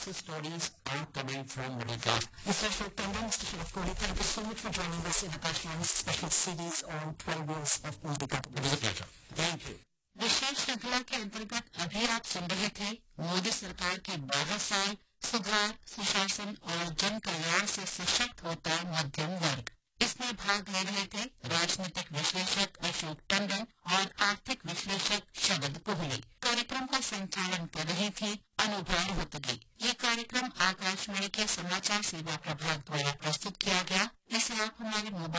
success stories are coming from middle class. Mr. Ashok Tandon, Mr. Sharath Kohli, thank you so much for joining us in Akashvani's special series on 12 years of multi-capital. It was a pleasure. Thank you. विशेष श्रृंखला के अंतर्गत अभी आप सुन रहे थे मोदी सरकार के 12 साल सुधार, सुशासन और जन कल्याण से सशक्त होता मध्यम वर्ग। इसमें भाग ले रहे थे राजनीतिक विश्लेषक अशोक टंडन और आर्थिक विश्लेषक शरद कोहली। कार्यक्रम का संचालन कर रही थी अनुभा रोहतगी। ये कार्यक्रम आकाशवाणी के समाचार सेवा प्रभाग द्वारा प्रस्तुत किया गया। इसे आप हमारे मोबाइल